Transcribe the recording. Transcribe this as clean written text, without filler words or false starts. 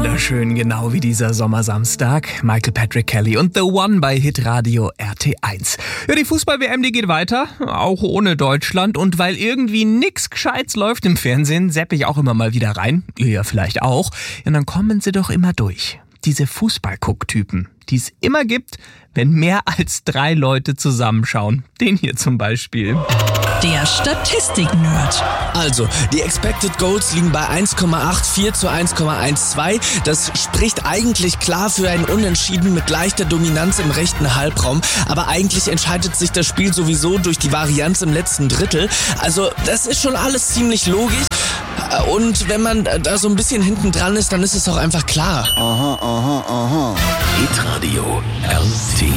Wunderschön, genau wie dieser Sommersamstag. Michael Patrick Kelly und The One bei Hitradio RT1. Ja, die Fußball-WM, die geht weiter, auch ohne Deutschland. Und weil irgendwie nix Gescheites läuft im Fernsehen, zapp ich auch immer mal wieder rein. Ihr ja vielleicht auch. Ja, dann kommen sie doch immer durch. Diese Fußball-Guck-Typen, die es immer gibt, wenn mehr als 3 Leute zusammenschauen. Den hier zum Beispiel. Der Statistik-Nerd. Also, die Expected Goals liegen bei 1,84 zu 1,12. Das spricht eigentlich klar für ein Unentschieden mit leichter Dominanz im rechten Halbraum. Aber eigentlich entscheidet sich das Spiel sowieso durch die Varianz im letzten Drittel. Also, das ist schon alles ziemlich logisch. Und wenn man da so ein bisschen hinten dran ist, dann ist es auch einfach klar. Hitradio RT.